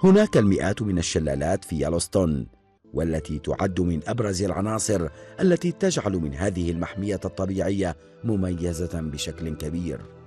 هناك المئات من الشلالات في يلوستون، والتي تعد من أبرز العناصر التي تجعل من هذه المحمية الطبيعية مميزة بشكل كبير.